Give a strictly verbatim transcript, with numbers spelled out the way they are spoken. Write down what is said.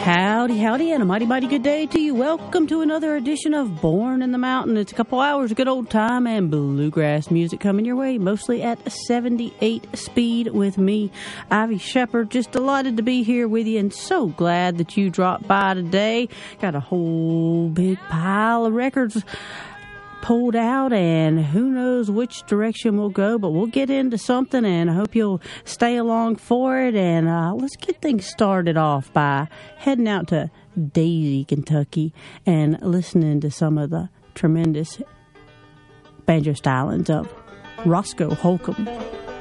Howdy, howdy, and a mighty, mighty good day to you. Welcome to another edition of Born in the Mountain. It's a couple hours of good old time and bluegrass music coming your way, mostly at seventy-eight speed with me, Ivy Shepherd. Just delighted to be here with you and so glad that you dropped by today. Got a whole big pile of records pulled out, and who knows which direction we'll go, but we'll get into something, and I hope you'll stay along for it. And uh, let's get things started off by heading out to Daisy, Kentucky, and listening to some of the tremendous banjo stylings of Roscoe Holcomb.